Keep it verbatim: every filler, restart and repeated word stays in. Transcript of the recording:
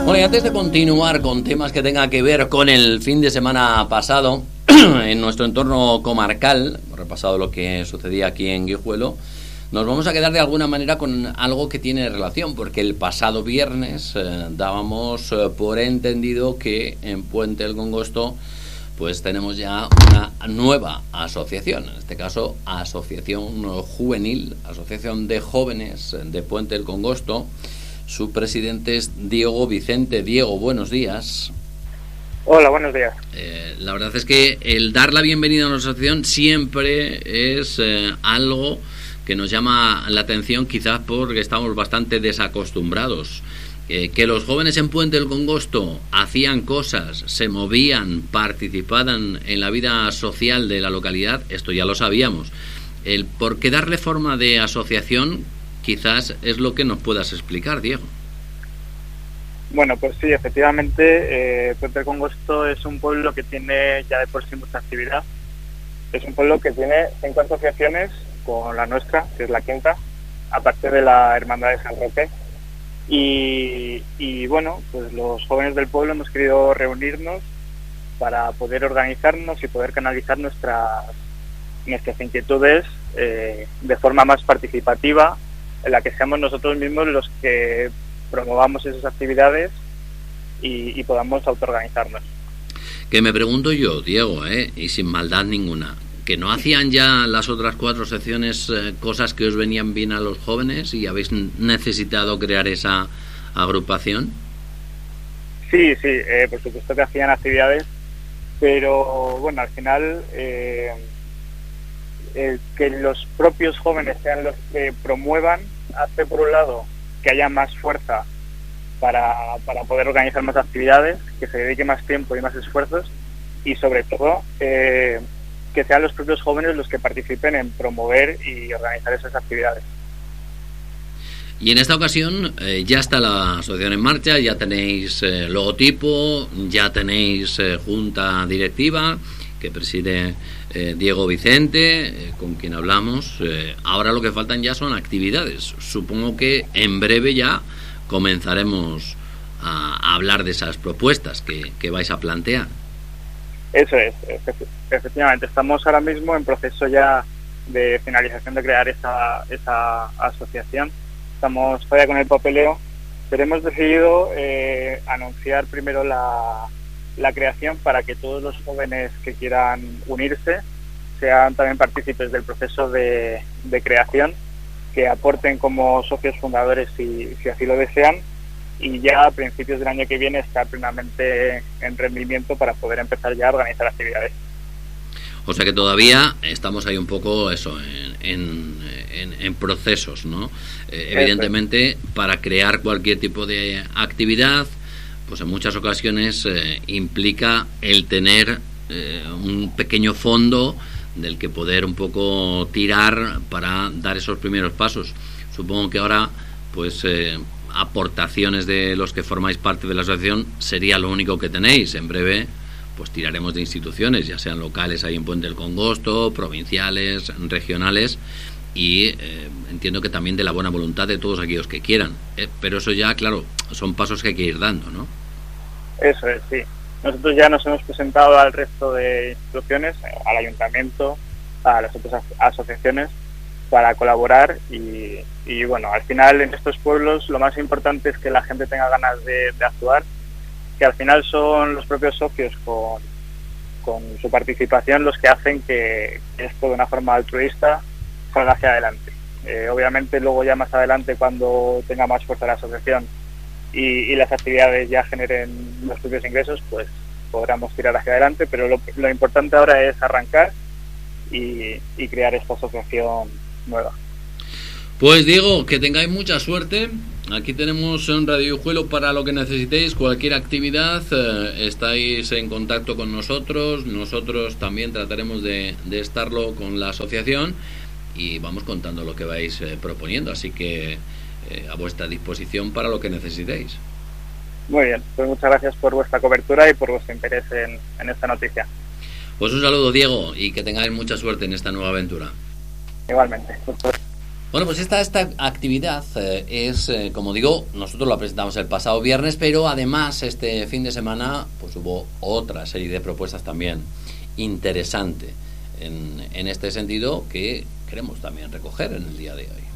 Bueno, y antes de continuar con temas que tengan que ver con el fin de semana pasado en nuestro entorno comarcal, hemos repasado lo que sucedía aquí en Guijuelo, nos vamos a quedar de alguna manera con algo que tiene relación, porque el pasado viernes eh, dábamos eh, por entendido que en Puente del Congosto pues tenemos ya una nueva asociación, en este caso Asociación Juvenil, Asociación de Jóvenes de Puente del Congosto. Su presidente es Diego Vicente. Diego, buenos días. Hola, buenos días. Eh, la verdad es que el dar la bienvenida a una asociación siempre es eh, algo que nos llama la atención, quizás porque estamos bastante desacostumbrados. Eh, que los jóvenes en Puente del Congosto hacían cosas, se movían, participaban en la vida social de la localidad, esto ya lo sabíamos. El por qué darle forma de asociación quizás es lo que nos puedas explicar, Diego. Bueno, pues sí, efectivamente, eh, Puente del Congosto es un pueblo que tiene ya de por sí mucha actividad. Es un pueblo que tiene cinco asociaciones, con la nuestra, que es la quinta, aparte de la Hermandad de San Roque. Y, y bueno, pues los jóvenes del pueblo hemos querido reunirnos para poder organizarnos y poder canalizar nuestras, nuestras inquietudes eh, de forma más participativa, en la que seamos nosotros mismos los que promovamos esas actividades y, y podamos autoorganizarnos. Que me pregunto yo, Diego, ¿eh? y sin maldad ninguna, ¿que no hacían ya las otras cuatro secciones eh, cosas que os venían bien a los jóvenes y habéis necesitado crear esa agrupación? Sí, sí, eh, por supuesto que hacían actividades, pero bueno, al final eh, eh, que los propios jóvenes sean los que promuevan hace, por un lado, que haya más fuerza para, para poder organizar más actividades, que se dedique más tiempo y más esfuerzos, y sobre todo eh, que sean los propios jóvenes los que participen en promover y organizar esas actividades. Y en esta ocasión eh, ya está la asociación en marcha, ya tenéis eh, logotipo, ya tenéis eh, junta directiva que preside eh, Diego Vicente, eh, con quien hablamos. Eh, ahora lo que faltan ya son actividades. Supongo que en breve ya comenzaremos a hablar de esas propuestas que, que vais a plantear. Eso es, efectivamente. Estamos ahora mismo en proceso ya de finalización de crear esa, esa asociación. Estamos todavía con el papeleo, pero hemos decidido eh, anunciar primero la, la creación para que todos los jóvenes que quieran unirse sean también partícipes del proceso de, de creación, que aporten como socios fundadores si, si así lo desean, y ya a principios del año que viene estar plenamente en rendimiento para poder empezar ya a organizar actividades. O sea que todavía estamos ahí un poco eso en, en, en, en procesos, ¿no? Eh, evidentemente, para crear cualquier tipo de actividad, pues en muchas ocasiones eh, implica el tener eh, un pequeño fondo del que poder un poco tirar para dar esos primeros pasos. Supongo que ahora, pues eh, aportaciones de los que formáis parte de la asociación sería lo único que tenéis. En breve pues tiraremos de instituciones, ya sean locales ahí en Puente del Congosto, provinciales, regionales, y eh, entiendo que también de la buena voluntad de todos aquellos que quieran, eh, pero eso ya, claro, son pasos que hay que ir dando, ¿no? Eso es, sí. Nosotros ya nos hemos presentado al resto de instituciones, al ayuntamiento, a las otras asociaciones, para colaborar y, y bueno, al final en estos pueblos lo más importante es que la gente tenga ganas de, de actuar, que al final son los propios socios con, con su participación los que hacen que esto de una forma altruista salga hacia adelante. Eh, obviamente luego ya más adelante, cuando tenga más fuerza la asociación y, y las actividades ya generen los propios ingresos, pues podremos tirar hacia adelante, pero lo, lo importante ahora es arrancar y, y crear esta asociación nueva. Pues Diego, que tengáis mucha suerte. Aquí tenemos un Radio Guijuelo para lo que necesitéis, cualquier actividad, eh, estáis en contacto con nosotros, nosotros también trataremos de, de estarlo con la asociación y vamos contando lo que vais eh, proponiendo, así que eh, a vuestra disposición para lo que necesitéis. Muy bien, pues muchas gracias por vuestra cobertura y por vuestro interés en, en esta noticia. Pues un saludo, Diego, y que tengáis mucha suerte en esta nueva aventura. Igualmente. Bueno, pues esta, esta actividad eh, es, eh, como digo, nosotros la presentamos el pasado viernes, pero además este fin de semana pues hubo otra serie de propuestas también interesante en, en este sentido que queremos también recoger en el día de hoy.